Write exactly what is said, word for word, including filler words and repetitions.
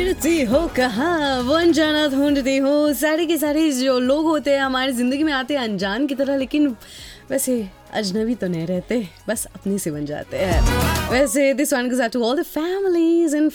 फिरती हो कहाँ वो अनजाना ढूंढती हो। सारे के सारे जो लोग होते हैं हमारी ज़िंदगी में आते हैं अनजान की तरह, लेकिन वैसे अजनबी तो नहीं रहते, बस अपने से बन जाते हैं। वैसे this one गोes out to all the families and